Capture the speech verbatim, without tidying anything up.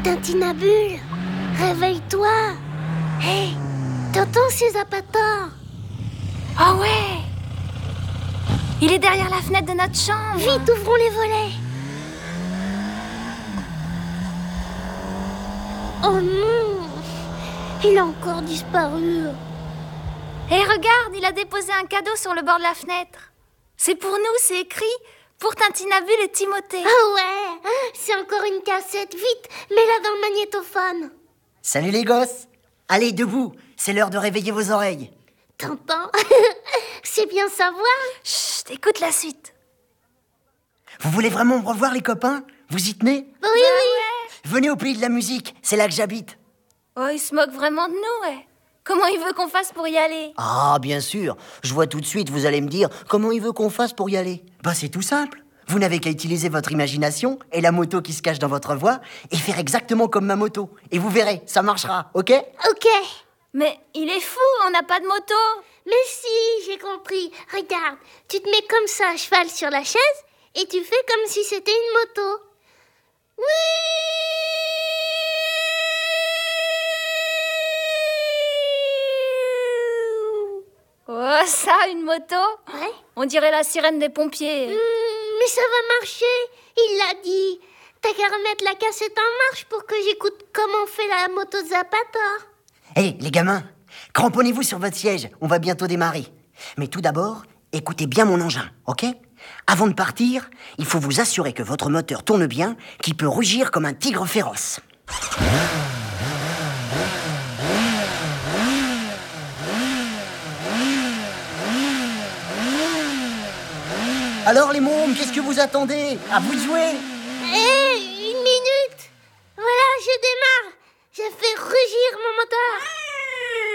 Tintinabule, réveille-toi. Hé, hey, t'entends ces Zapator? Oh ouais! Il est derrière la fenêtre de notre chambre. Vite, ouvrons les volets. Oh non, il a encore disparu. Hé, hey, regarde, il a déposé un cadeau sur le bord de la fenêtre. C'est pour nous, c'est écrit pour Tintinabule et Timothée. Ah ouais, c'est encore une cassette. Vite, mets-la dans le magnétophone. Salut les gosses. Allez, debout, c'est l'heure de réveiller vos oreilles. T'entends? C'est bien savoir. Chut, écoute la suite. Vous voulez vraiment me revoir les copains? Vous y tenez? Oui, oui. Ouais. Venez au pays de la musique, c'est là que j'habite. Oh, il se moque vraiment de nous, ouais. Comment il veut qu'on fasse pour y aller? Ah, bien sûr. Je vois tout de suite, vous allez me dire comment il veut qu'on fasse pour y aller. Bah, c'est tout simple. Vous n'avez qu'à utiliser votre imagination et la moto qui se cache dans votre voix et faire exactement comme ma moto. Et vous verrez, ça marchera, ok? Ok. Mais il est fou, on n'a pas de moto. Mais si, j'ai compris. Regarde, tu te mets comme ça à cheval sur la chaise et tu fais comme si c'était une moto. Oui! Oh, ça, une moto? Ouais. On dirait la sirène des pompiers. Mmh, mais ça va marcher, il l'a dit. T'as qu'à remettre la cassette en marche pour que j'écoute comment fait la moto de Zapator. Hé, hey, les gamins, cramponnez-vous sur votre siège, on va bientôt démarrer. Mais tout d'abord, écoutez bien mon engin, ok? Avant de partir, il faut vous assurer que votre moteur tourne bien, qu'il peut rugir comme un tigre féroce. Alors les mômes, qu'est-ce que vous attendez? À vous de jouer! Hé,